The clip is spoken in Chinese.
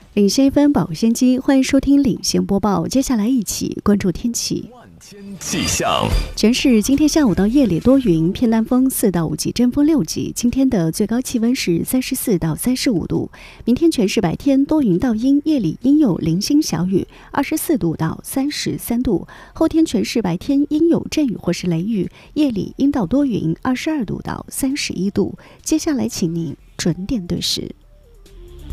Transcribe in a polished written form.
领先一分保鲜机，欢迎收听领先播报。接下来一起关注天气。 气象， 全市今天下午到夜里多云，偏南风4到5级，阵风6级。今天的最高气温是34到35度。明天全市白天多云到阴，夜里阴有零星小雨，24度到33度。后天全市白天阴有阵雨或是雷雨，夜里阴到多云，22度到31度。接下来请您准点对时。